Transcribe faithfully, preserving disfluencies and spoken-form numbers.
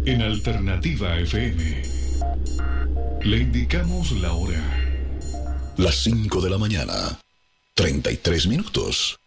en Alternativa F M. Le indicamos la hora. Las cinco de la mañana, treinta y tres minutos.